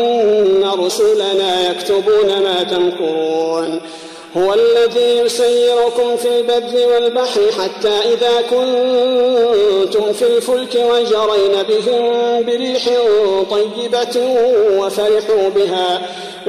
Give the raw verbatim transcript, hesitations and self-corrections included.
إن رسلنا يكتبون ما تمكرون هو الذي يسيركم في البر والبحر حتى إذا كنتم في الفلك وجرين بهم بريح طيبة وفرحوا بها